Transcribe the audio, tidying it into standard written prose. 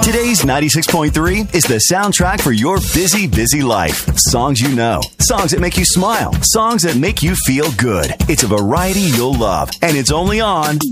Today's 96.3 is the soundtrack for your busy, busy life. Songs you know. Songs that make you smile. Songs that make you feel good. It's a variety you'll love. And it's only on